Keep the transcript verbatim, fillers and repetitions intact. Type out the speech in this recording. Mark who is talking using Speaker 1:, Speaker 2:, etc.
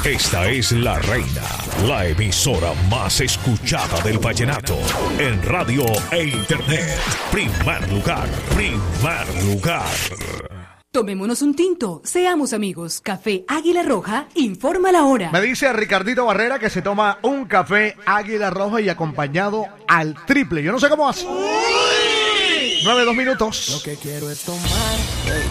Speaker 1: Esta es La Reina, la emisora más escuchada del vallenato en radio e internet. Primer lugar, primer lugar.
Speaker 2: Tomémonos un tinto, seamos amigos. Café Águila Roja, informa la hora.
Speaker 3: Me dice Ricardito Barrera que se toma un café Águila Roja y acompañado al triple. Yo no sé cómo hace. Nueve, dos minutos.
Speaker 4: Lo que quiero es tomar.